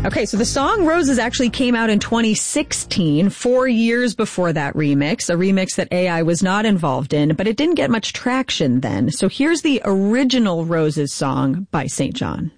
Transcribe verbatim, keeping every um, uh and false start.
Okay, so the song Roses actually came out in twenty sixteen, four years before that remix, a remix that A I was not involved in, but it didn't get much traction then. So here's the original Roses song by Saint John.